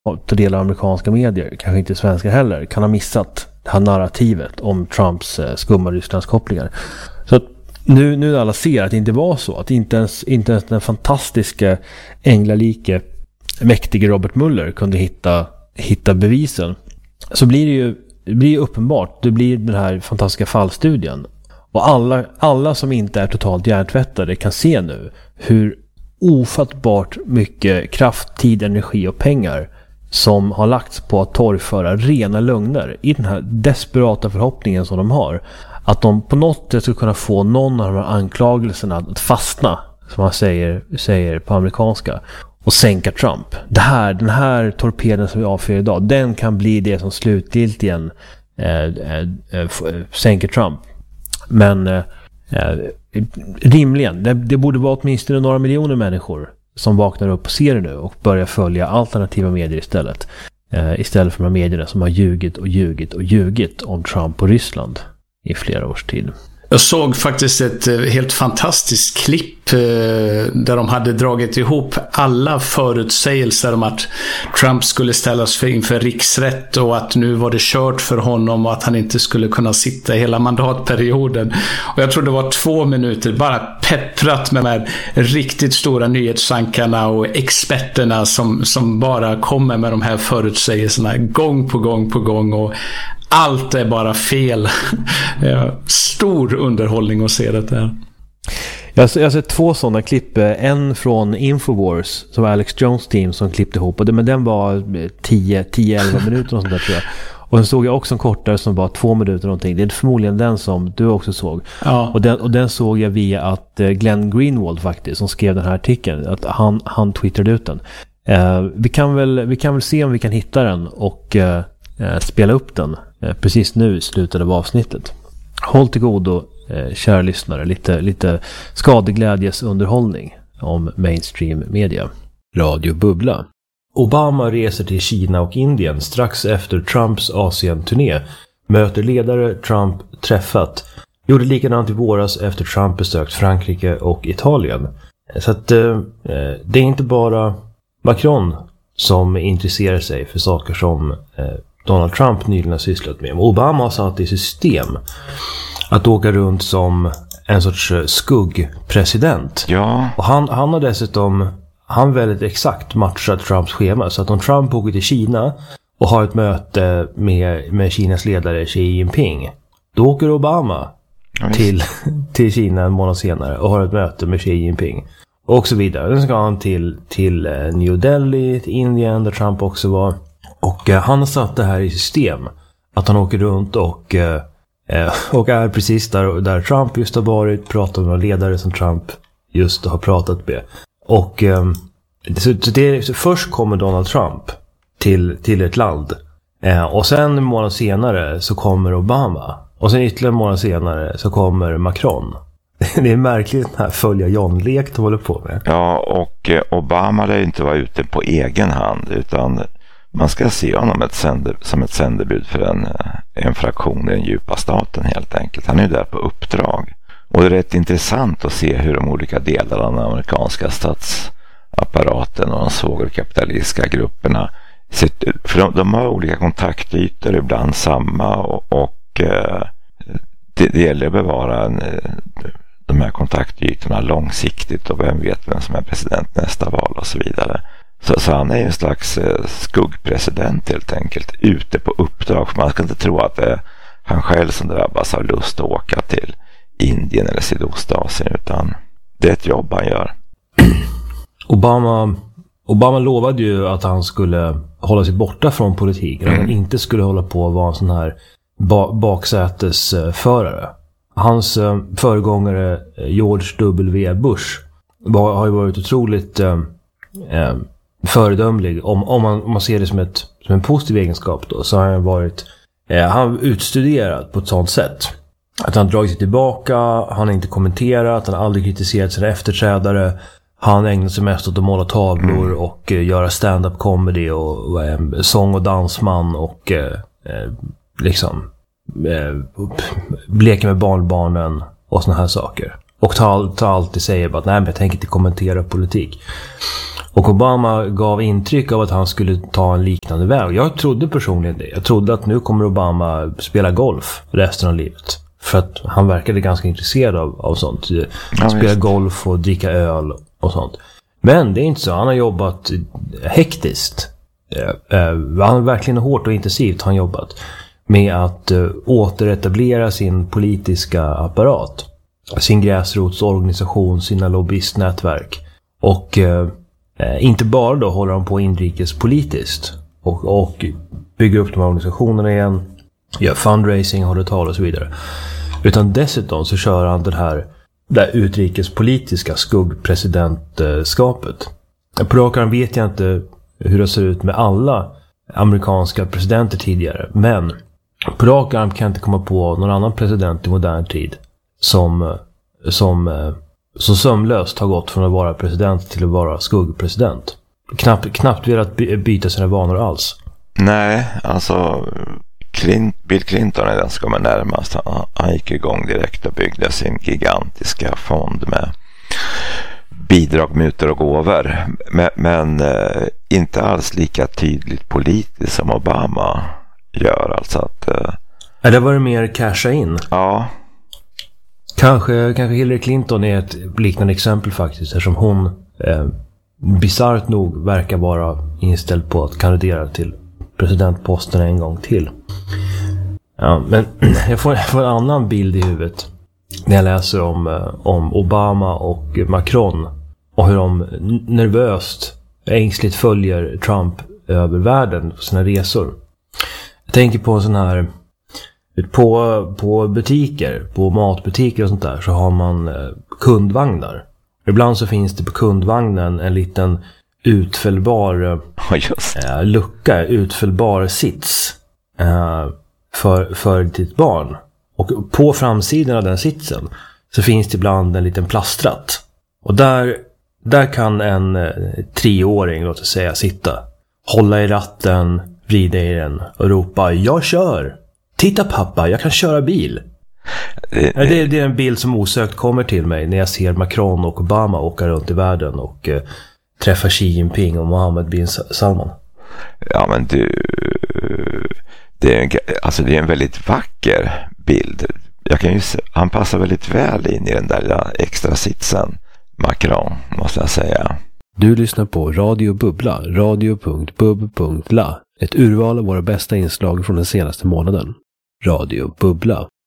ta del av amerikanska medier, kanske inte svenska heller, kan ha missat det här narrativet om Trumps skumma Rysslandskopplingar. Så att nu alla ser att det inte var så, att inte ens den fantastiska änglalike mäktige Robert Mueller kunde hitta bevisen, så blir det ju uppenbart. Det blir den här fantastiska fallstudien. Och alla som inte är totalt hjärntvättade kan se nu hur ofattbart mycket kraft, tid, energi och pengar som har lagts på att torgföra rena lögner i den här desperata förhoppningen som de har. Att de på något sätt ska kunna få någon av de här anklagelserna att fastna, som man säger på amerikanska, och sänka Trump. Den här torpeden som vi avfyrar idag, den kan bli det som slutgiltigen sänker Trump. Men rimligen, det borde vara åtminstone några miljoner människor som vaknar upp och ser det nu och börjar följa alternativa medier istället. Istället för de medierna som har ljugit om Trump och Ryssland i flera års tid. Jag såg faktiskt ett helt fantastiskt klipp där de hade dragit ihop alla förutsägelser om att Trump skulle ställas inför riksrätt och att nu var det kört för honom och att han inte skulle kunna sitta hela mandatperioden. Och jag tror det var 2 minuter bara pepprat med de här riktigt stora nyhetsankarna och experterna som bara kommer med de här förutsägelserna gång på gång och allt är bara fel. Stor underhållning att se det där. Jag har sett 2 sådana klipp. En från Infowars som var Alex Jones team som klippte ihop. Men den var 10-11 minuter och sånt där, tror jag. Och sen såg jag också en kortare som var 2 minuter någonting. Det är förmodligen den som du också såg. Ja. Och den såg jag via att Glenn Greenwald faktiskt, som skrev den här artikeln, att han twittrade ut den. Vi kan väl se om vi kan hitta den och spela upp den precis nu i slutet av avsnittet. Håll till godo, kära lyssnare, lite skadeglädjes underhållning om mainstream media. Radio Bubbla. Obama reser till Kina och Indien strax efter Trumps Asien-turné. Möter ledare Trump träffat. Gjorde likadant i våras efter Trump besökt Frankrike och Italien. Så att det är inte bara Macron som intresserar sig för saker som Donald Trump nyligen har sysslat med. Obama har satt i system att åka runt som en sorts skuggpresident. Ja. Och han har dessutom väldigt exakt matchat Trumps schema. Så att om Trump åker till Kina och har ett möte med Kinas ledare Xi Jinping, då åker Obama till Kina en månad senare och har ett möte med Xi Jinping. Och så vidare. Sen ska han till New Delhi, till Indien där Trump också var. Och han har satt det här i system. Att han åker runt och är precis där Trump just har varit. Pratar med ledare som Trump just har pratat med. Och så först kommer Donald Trump till ett land. Och sen en månad senare så kommer Obama. Och sen ytterligare en månad senare så kommer Macron. Det är märkligt den här följa John-lek de håller på med. Ja, och Obama lär inte vara ute på egen hand, utan man ska se honom som ett sändebud för en fraktion i den djupa staten helt enkelt. Han är ju där på uppdrag. Och det är rätt intressant att se hur de olika delarna av den amerikanska statsapparaten och de svågerkapitalistiska grupperna sitter ut. För de har olika kontaktytor, ibland samma, och det gäller att bevara de här kontaktytorna långsiktigt, och vem vet vem som är president nästa val och så vidare. Så han är en slags skuggpresident helt enkelt, ute på uppdrag. För man ska inte tro att det är han själv som drabbas av lust att åka till Indien eller Sydostasien, utan det är ett jobb han gör. Obama lovade ju att han skulle hålla sig borta från politiken. Att han inte skulle hålla på att vara en sån här baksätesförare. Hans föregångare George W. Bush har ju varit otroligt föredömlig. Om man ser det som en positiv egenskap då, så har han varit han utstuderat på ett sånt sätt att han dragit sig tillbaka, han har inte kommenterat, han har aldrig kritiserat sina efterträdare. Han ägnar sig mest åt att måla tavlor och göra stand-up comedy och sång- och dansman och leka med barnbarnen och såna här saker. Och ta alltid säger bara att nej, men jag tänker inte kommentera politik. Och Obama gav intryck av att han skulle ta en liknande väg. Jag trodde personligen det. Jag trodde att nu kommer Obama spela golf resten av livet. För att han verkade ganska intresserad av sånt. Spela golf och dricka öl och sånt. Men det är inte så. Han har jobbat hektiskt. Han har verkligen hårt och intensivt han jobbat med att återetablera sin politiska apparat. Sin gräsrotsorganisation, sina lobbyistnätverk. Och inte bara då håller han på inrikespolitiskt och bygger upp de här organisationerna igen, gör fundraising, håller tal och så vidare. Utan dessutom så kör han det utrikespolitiska skuggpresidentskapet. På rakan vet jag inte hur det ser ut med alla amerikanska presidenter tidigare, men på rakan kan jag inte komma på någon annan president i modern tid som så sömlöst har gått från att vara president till att vara skuggpresident. Knappt velat byta sina vanor alls. Nej, alltså Bill Clinton är den som kommer närmast. Han gick igång direkt och byggde sin gigantiska fond med bidrag, mutor och gåvor. Men inte alls lika tydligt politiskt som Obama gör. Alltså att, det var det mer casha in. Ja. Kanske Hillary Clinton är ett liknande exempel faktiskt, eftersom hon bisarrt nog verkar vara inställd på att kandidera till presidentposten en gång till. Ja, men jag får en annan bild i huvudet när jag läser om Obama och Macron och hur de nervöst, ängsligt följer Trump över världen på sina resor. Jag tänker på en sån här på butiker, på matbutiker och sånt där, så har man kundvagnar. Ibland så finns det på kundvagnen en liten utfällbar lucka, utfällbar sits för ditt barn. Och på framsidan av den sitsen så finns det ibland en liten plastratt. Och där kan en 3-åring, låt oss säga, sitta, hålla i ratten, vrida i den och ropa: jag kör! Titta pappa, jag kan köra bil. Det är en bild som osökt kommer till mig när jag ser Macron och Obama åka runt i världen och träffa Xi Jinping och Mohammed bin Salman. Ja, men det är en väldigt vacker bild. Han passar väldigt väl in i den där extra sitsen, Macron, måste jag säga. Du lyssnar på Radio Bubbla, radio.bub.la. Ett urval av våra bästa inslag från den senaste månaden. Radio Bubbla.